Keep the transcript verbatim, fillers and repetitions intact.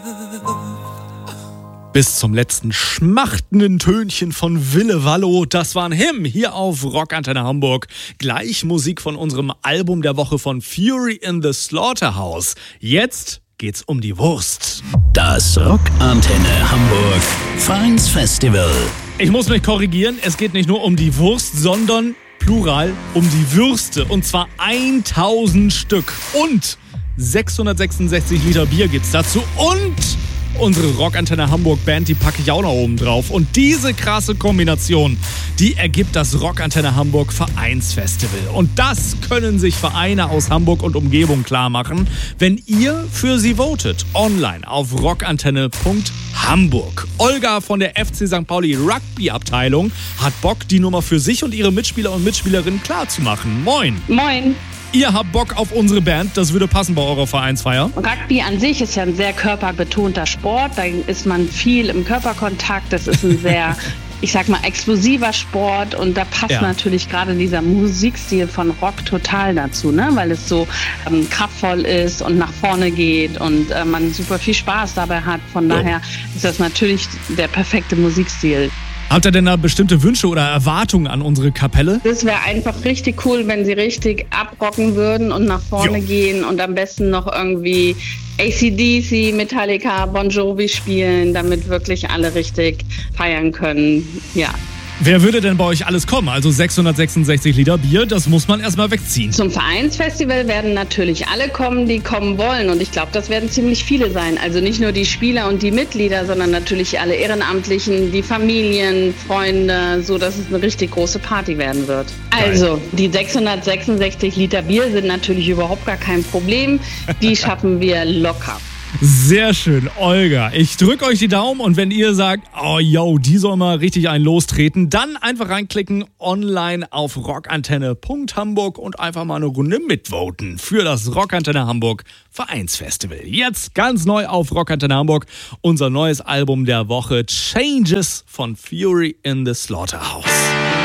Bis zum letzten schmachtenden Tönchen von Wille Wallo, das waren Him hier auf Rockantenne Hamburg. Gleich Musik von unserem Album der Woche von Fury in the Slaughterhouse. Jetzt geht's um die Wurst. Das Rockantenne Hamburg Vereinsfestival. Ich muss mich korrigieren, es geht nicht nur um die Wurst, sondern plural um die Würste. Und zwar tausend Stück. Und sechshundertsechsundsechzig Liter Bier gibt's dazu. Und unsere Rockantenne Hamburg Band, die packe ich auch noch oben drauf. Und diese krasse Kombination, die ergibt das Rockantenne Hamburg Vereinsfestival. Und das können sich Vereine aus Hamburg und Umgebung klar machen, wenn ihr für sie votet. Online auf rockantenne punkt hamburg. Olga von der F C Sankt Pauli Rugby Abteilung hat Bock, die Nummer für sich und ihre Mitspieler und Mitspielerinnen klar zu machen. Moin. Moin. Ihr habt Bock auf unsere Band, das würde passen bei eurer Vereinsfeier? Rugby an sich ist ja ein sehr körperbetonter Sport, da ist man viel im Körperkontakt, das ist ein sehr, ich sag mal, explosiver Sport und da passt ja natürlich gerade dieser Musikstil von Rock total dazu, ne? Weil es so ähm, kraftvoll ist und nach vorne geht und äh, man super viel Spaß dabei hat, von ja. daher ist das natürlich der perfekte Musikstil. Habt ihr denn da bestimmte Wünsche oder Erwartungen an unsere Kapelle? Das wäre einfach richtig cool, wenn sie richtig abrocken würden und nach vorne jo. gehen und am besten noch irgendwie A C D C, Metallica, Bon Jovi spielen, damit wirklich alle richtig feiern können. Ja. Wer würde denn bei euch alles kommen? Also sechshundertsechsundsechzig Liter Bier, das muss man erstmal wegziehen. Zum Vereinsfestival werden natürlich alle kommen, die kommen wollen. Und ich glaube, das werden ziemlich viele sein. Also nicht nur die Spieler und die Mitglieder, sondern natürlich alle Ehrenamtlichen, die Familien, Freunde, so dass es eine richtig große Party werden wird. Also, die sechshundertsechsundsechzig Liter Bier sind natürlich überhaupt gar kein Problem. Die schaffen wir locker. Sehr schön, Olga. Ich drücke euch die Daumen und wenn ihr sagt, oh yo, die soll mal richtig einen lostreten, dann einfach reinklicken online auf rockantenne punkt hamburg und einfach mal eine Runde mitvoten für das Rockantenne Hamburg Vereinsfestival. Jetzt ganz neu auf Rockantenne Hamburg unser neues Album der Woche, Changes von Fury in the Slaughterhouse.